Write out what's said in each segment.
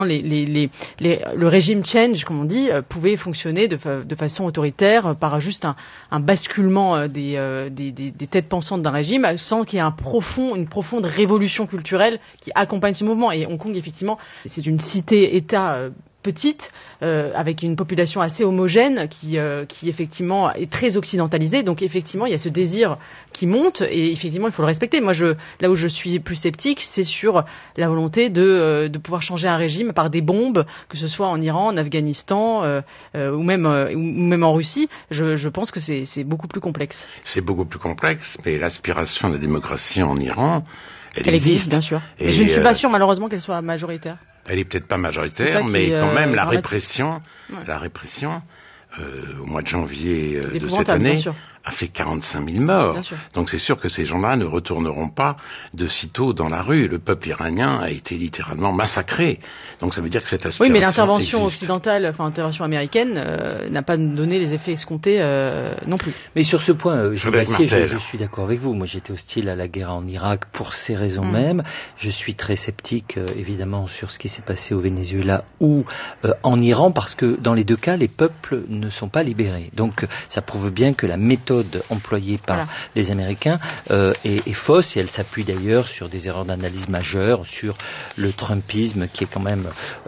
le régime change, comme on dit, pouvait fonctionner de façon autoritaire par juste un basculement des têtes pensantes d'un régime sans qu'il y ait une profonde révolution culturelle qui accompagne ce mouvement. Et Hong Kong, effectivement, c'est une cité-État petite, avec une population assez homogène qui effectivement est très occidentalisée. Donc effectivement, il y a ce désir qui monte et effectivement, il faut le respecter. Moi, là où je suis plus sceptique, c'est sur la volonté de pouvoir changer un régime par des bombes, que ce soit en Iran, en Afghanistan ou même en Russie. Je pense que c'est beaucoup plus complexe. C'est beaucoup plus complexe, mais l'aspiration à la démocratie en Iran, elle existe, bien sûr. Et je ne suis pas sûre, malheureusement, qu'elle soit majoritaire. Elle est peut-être pas majoritaire, mais quand même la répression, au mois de janvier de cette année, a fait 45 000 morts. Donc c'est sûr que ces gens-là ne retourneront pas de sitôt dans la rue. Le peuple iranien a été littéralement massacré. Donc ça veut dire que cette aspiration Oui, mais l'intervention occidentale, l'intervention américaine, n'a pas donné les effets escomptés non plus. Mais sur ce point, je suis d'accord avec vous. Moi, j'étais hostile à la guerre en Irak pour ces raisons mêmes. Je suis très sceptique, évidemment, sur ce qui s'est passé au Venezuela ou en Iran, parce que dans les deux cas, les peuples ne sont pas libérés. Donc ça prouve bien que la méthode employée par les Américains est fausse, et elle s'appuie d'ailleurs sur des erreurs d'analyse majeures, sur le trumpisme qui est quand même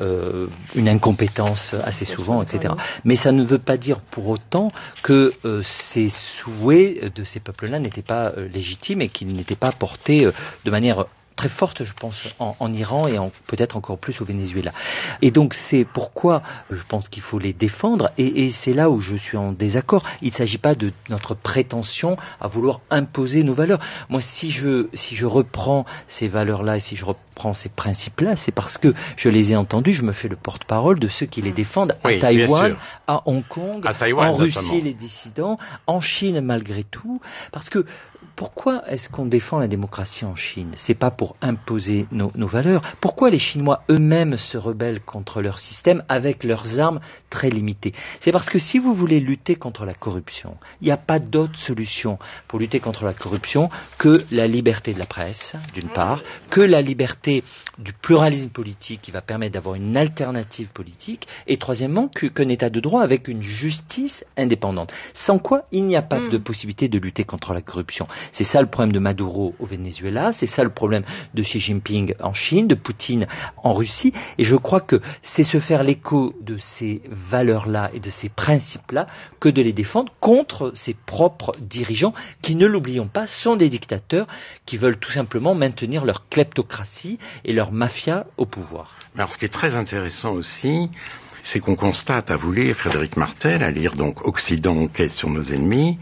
une incompétence assez souvent, etc. Mais ça ne veut pas dire pour autant que ces souhaits de ces peuples-là n'étaient pas légitimes et qu'ils n'étaient pas portés de manière très forte, je pense, en Iran et peut-être encore plus au Venezuela. Et donc c'est pourquoi je pense qu'il faut les défendre, et c'est là où je suis en désaccord. Il ne s'agit pas de notre prétention à vouloir imposer nos valeurs. Moi, si je reprends ces valeurs-là et si je reprends ces principes-là, c'est parce que je les ai entendus, je me fais le porte-parole de ceux qui les défendent à Taïwan, à Hong Kong, en Russie, notamment. Les dissidents, en Chine malgré tout. Parce que pourquoi est-ce qu'on défend la démocratie en Chine ? C'est pas pour imposer nos valeurs. Pourquoi les Chinois eux-mêmes se rebellent contre leur système avec leurs armes très limitées ? C'est parce que si vous voulez lutter contre la corruption, il n'y a pas d'autre solution pour lutter contre la corruption que la liberté de la presse, d'une part, que la liberté du pluralisme politique qui va permettre d'avoir une alternative politique, et troisièmement, qu'un état de droit avec une justice indépendante. Sans quoi, il n'y a pas de possibilité de lutter contre la corruption. C'est ça le problème de Maduro au Venezuela, c'est ça le problème de Xi Jinping en Chine, de Poutine en Russie, et je crois que c'est se faire l'écho de ces valeurs-là et de ces principes-là que de les défendre contre ses propres dirigeants qui, ne l'oublions pas, sont des dictateurs qui veulent tout simplement maintenir leur kleptocratie et leur mafia au pouvoir. Alors ce qui est très intéressant aussi, c'est qu'on constate, à vous lire, Frédéric Martel, à lire donc Occident, enquête sur nos ennemis,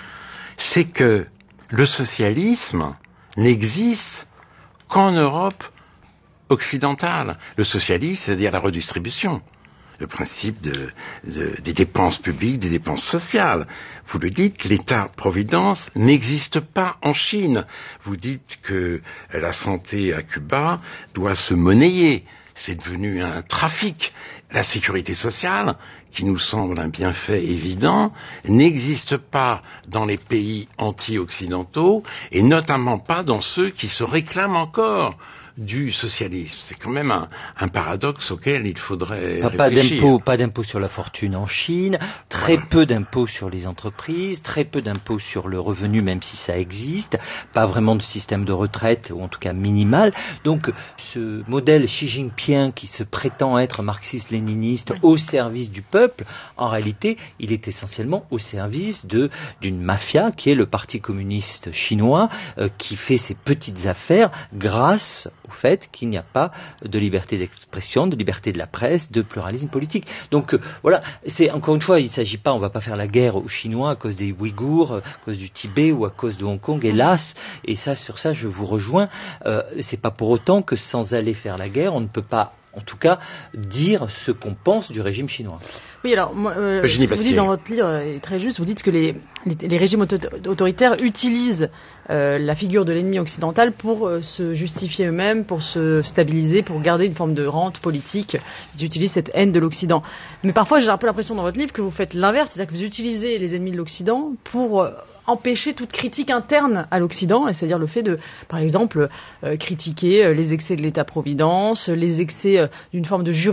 c'est que le socialisme n'existe qu'en Europe occidentale. Le socialisme, c'est-à-dire la redistribution. Le principe des dépenses publiques, des dépenses sociales. Vous le dites, l'État-providence n'existe pas en Chine. Vous dites que la santé à Cuba doit se monnayer. C'est devenu un trafic. La sécurité sociale, qui nous semble un bienfait évident, n'existe pas dans les pays anti-occidentaux et notamment pas dans ceux qui se réclament encore du socialisme. C'est quand même un paradoxe auquel il faudrait réfléchir. Pas d'impôt sur la fortune en Chine, très peu d'impôts sur les entreprises, très peu d'impôts sur le revenu, même si ça existe, pas vraiment de système de retraite, ou en tout cas minimal. Donc ce modèle Xi Jinping qui se prétend être marxiste-léniniste au service du peuple, en réalité, il est essentiellement au service d'une mafia qui est le Parti communiste chinois, qui fait ses petites affaires grâce au fait qu'il n'y a pas de liberté d'expression, de liberté de la presse, de pluralisme politique. Donc voilà, c'est encore une fois, il ne s'agit pas, on ne va pas faire la guerre aux Chinois à cause des Ouïghours, à cause du Tibet ou à cause de Hong Kong, hélas, et sur ça je vous rejoins, c'est pas pour autant que sans aller faire la guerre, on ne peut pas en tout cas dire ce qu'on pense du régime chinois. Oui, alors, ce que vous dites dans votre livre est très juste. Vous dites que les régimes autoritaires utilisent la figure de l'ennemi occidental pour se justifier eux-mêmes, pour se stabiliser, pour garder une forme de rente politique. Ils utilisent cette haine de l'Occident. Mais parfois, j'ai un peu l'impression dans votre livre que vous faites l'inverse, c'est-à-dire que vous utilisez les ennemis de l'Occident pour empêcher toute critique interne à l'Occident, c'est-à-dire le fait de, par exemple, critiquer les excès de l'État-providence, les excès d'une forme de